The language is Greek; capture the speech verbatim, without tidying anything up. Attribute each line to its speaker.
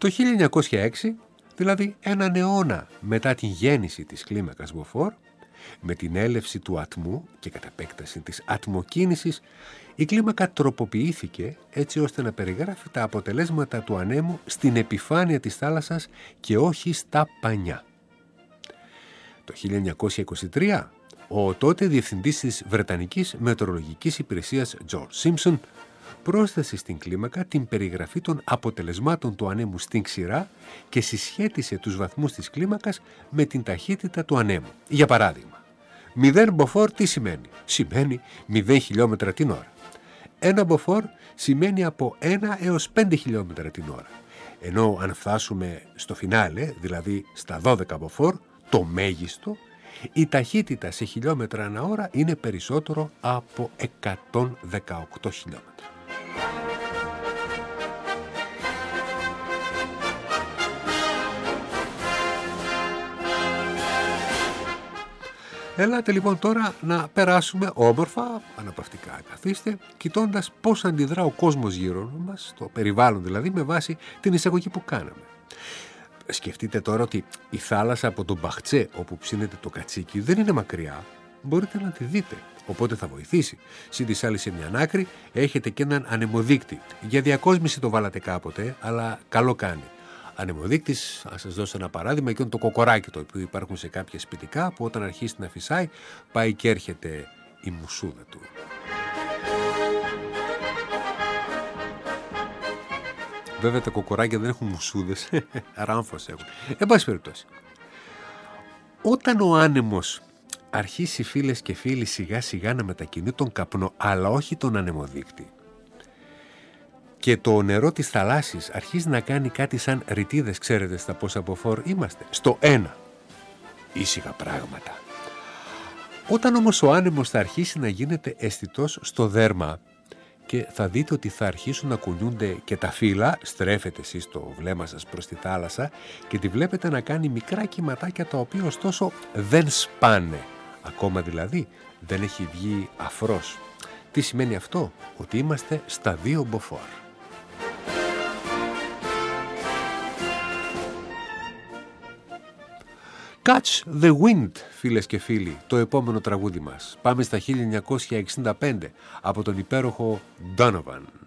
Speaker 1: Το χίλια εννιακόσια έξι, δηλαδή έναν αιώνα μετά την γέννηση της κλίμακας μποφόρ, με την έλευση του ατμού και κατ' επέκταση της ατμοκίνησης, η κλίμακα τροποποιήθηκε έτσι ώστε να περιγράφει τα αποτελέσματα του ανέμου στην επιφάνεια της θάλασσας και όχι στα πανιά. Το χίλια εννιακόσια είκοσι τρία, ο τότε διευθυντής της Βρετανικής Μετεωρολογικής Υπηρεσίας George Simpson πρόσθεσε στην κλίμακα την περιγραφή των αποτελεσμάτων του ανέμου στην ξηρά και συσχέτισε τους βαθμούς της κλίμακας με την ταχύτητα του ανέμου. Για παράδειγμα, μηδέν μποφόρ τι σημαίνει? Σημαίνει μηδέν χιλιόμετρα την ώρα. Ένα μποφόρ σημαίνει από ένα έως πέντε χιλιόμετρα την ώρα. Ενώ αν φτάσουμε στο φινάλε, δηλαδή στα δώδεκα μποφόρ, το μέγιστο, η ταχύτητα σε χιλιόμετρα ανά ώρα είναι περισσότερο από εκατόν δεκαοκτώ χιλιόμετρα. Ελάτε λοιπόν τώρα να περάσουμε όμορφα, αναπαυτικά καθίστε, κοιτώντας πώς αντιδρά ο κόσμος γύρω μας, το περιβάλλον δηλαδή, με βάση την εισαγωγή που κάναμε. Σκεφτείτε τώρα ότι η θάλασσα από τον Μπαχτσέ, όπου ψήνεται το κατσίκι, δεν είναι μακριά. Μπορείτε να τη δείτε, οπότε θα βοηθήσει. Συν της άλλης, σε μια άκρη έχετε και έναν ανεμοδείκτη. Για διακόσμηση το βάλατε κάποτε, αλλά καλό κάνει. Ανεμοδείκτης, ας σας δώσω ένα παράδειγμα, εκείνο το κοκοράκι το οποίο υπάρχουν σε κάποια σπιτικά, που όταν αρχίσει να φυσάει πάει και έρχεται η μουσούδα του. Βέβαια τα κοκοράκια δεν έχουν μουσούδες, ράμφος έχουν. Εν πάση περιπτώσει, όταν ο άνεμος αρχίσει, φίλες και φίλοι, σιγά σιγά να μετακινεί τον καπνό, αλλά όχι τον ανεμοδείκτη, και το νερό της θαλάσσης αρχίζει να κάνει κάτι σαν ρητίδες, ξέρετε στα πόσα μποφόρ είμαστε? Στο ένα. Ήσυχα πράγματα. Όταν όμως ο άνεμος θα αρχίσει να γίνεται αισθητός στο δέρμα και θα δείτε ότι θα αρχίσουν να κουνιούνται και τα φύλλα, στρέφετε εσείς το βλέμμα σας προς τη θάλασσα και τη βλέπετε να κάνει μικρά κυματάκια, τα οποία ωστόσο δεν σπάνε. Ακόμα δηλαδή δεν έχει βγει αφρός. Τι σημαίνει αυτό? Ότι είμαστε στα δύο μποφόρ. Catch the Wind, φίλες και φίλοι, το επόμενο τραγούδι μας. Πάμε στα χίλια εννιακόσια εξήντα πέντε από τον υπέροχο Donovan.